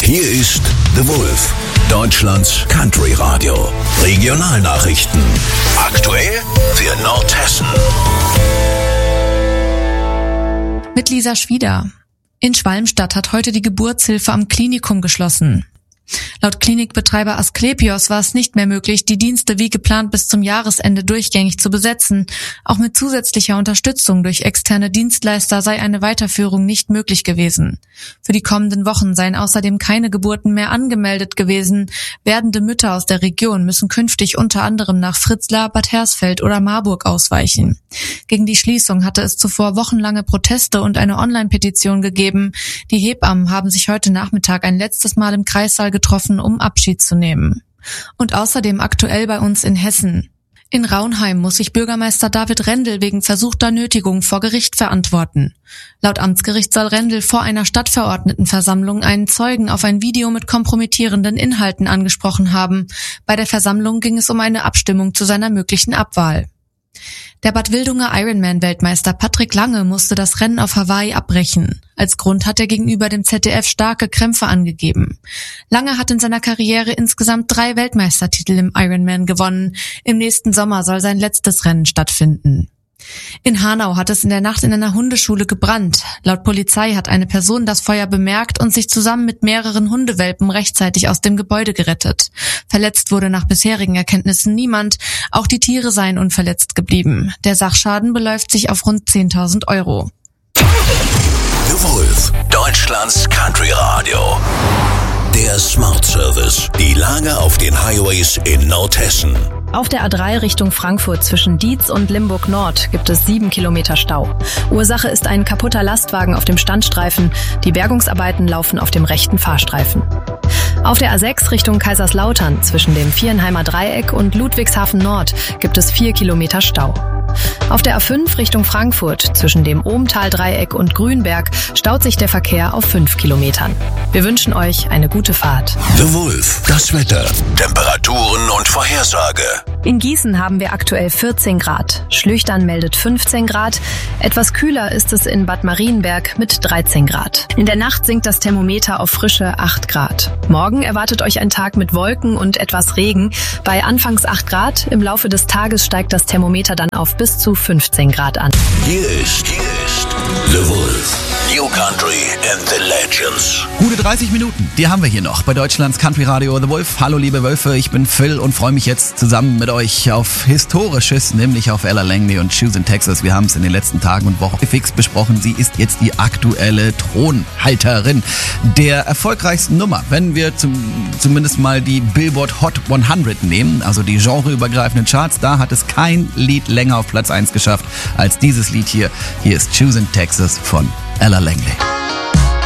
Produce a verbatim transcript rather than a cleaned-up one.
Hier ist The Wolf, Deutschlands Country Radio. Regionalnachrichten. Aktuell für Nordhessen. Mit Lisa Schwieder. In Schwalmstadt hat heute die Geburtshilfe am Klinikum geschlossen. Laut Klinikbetreiber Asklepios war es nicht mehr möglich, die Dienste wie geplant bis zum Jahresende durchgängig zu besetzen. Auch mit zusätzlicher Unterstützung durch externe Dienstleister sei eine Weiterführung nicht möglich gewesen. Für die kommenden Wochen seien außerdem keine Geburten mehr angemeldet gewesen. Werdende Mütter aus der Region müssen künftig unter anderem nach Fritzlar, Bad Hersfeld oder Marburg ausweichen. Gegen die Schließung hatte es zuvor wochenlange Proteste und eine Online-Petition gegeben. Die Hebammen haben sich heute Nachmittag ein letztes Mal im Kreissaal getroffen, um Abschied zu nehmen. Und außerdem aktuell bei uns in Hessen. In Raunheim muss sich Bürgermeister David Rendel wegen versuchter Nötigung vor Gericht verantworten. Laut Amtsgericht soll Rendel vor einer Stadtverordnetenversammlung einen Zeugen auf ein Video mit kompromittierenden Inhalten angesprochen haben. Bei der Versammlung ging es um eine Abstimmung zu seiner möglichen Abwahl. Der Bad Wildunger Ironman-Weltmeister Patrick Lange musste das Rennen auf Hawaii abbrechen. Als Grund hat er gegenüber dem Z D F starke Krämpfe angegeben. Lange hat in seiner Karriere insgesamt drei Weltmeistertitel im Ironman gewonnen. Im nächsten Sommer soll sein letztes Rennen stattfinden. In Hanau hat es in der Nacht in einer Hundeschule gebrannt. Laut Polizei hat eine Person das Feuer bemerkt und sich zusammen mit mehreren Hundewelpen rechtzeitig aus dem Gebäude gerettet. Verletzt wurde nach bisherigen Erkenntnissen niemand. Auch die Tiere seien unverletzt geblieben. Der Sachschaden beläuft sich auf rund zehntausend Euro. The Wolf, Deutschlands Country Radio. Der Smart Service. Die Lage auf den Highways in Nordhessen. Auf der A drei Richtung Frankfurt zwischen Dietz und Limburg Nord gibt es sieben Kilometer Stau. Ursache ist ein kaputter Lastwagen auf dem Standstreifen. Die Bergungsarbeiten laufen auf dem rechten Fahrstreifen. Auf der A sechs Richtung Kaiserslautern zwischen dem Vierenheimer Dreieck und Ludwigshafen Nord gibt es vier Kilometer Stau. Auf der A fünf Richtung Frankfurt zwischen dem Ohmtal-Dreieck und Grünberg staut sich der Verkehr auf fünf Kilometern. Wir wünschen euch eine gute Fahrt. The Wolf, das Wetter, Temperaturen und Vorhersage. In Gießen haben wir aktuell vierzehn Grad. Schlüchtern meldet fünfzehn Grad. Etwas kühler ist es in Bad Marienberg mit dreizehn Grad. In der Nacht sinkt das Thermometer auf frische acht Grad. Morgen erwartet euch ein Tag mit Wolken und etwas Regen. Bei anfangs acht Grad, im Laufe des Tages steigt das Thermometer dann auf bis zu fünfzehn Grad an. Hier ist, hier ist The Wolf. New Country and the Legends. Gute dreißig Minuten, die haben wir hier noch bei Deutschlands Country Radio The Wolf. Hallo liebe Wölfe, ich bin Phil und freue mich jetzt zusammen mit euch auf Historisches, nämlich auf Ella Langley und Choose in Texas. Wir haben es in den letzten Tagen und Wochen fix besprochen. Sie ist jetzt die aktuelle Thronhalterin der erfolgreichsten Nummer, wenn wir zum, zumindest mal die Billboard Hot hundert nehmen, also die genreübergreifenden Charts. Da hat es kein Lied länger auf Platz eins geschafft als dieses Lied hier. Hier ist Choose in Texas von Ella Langley.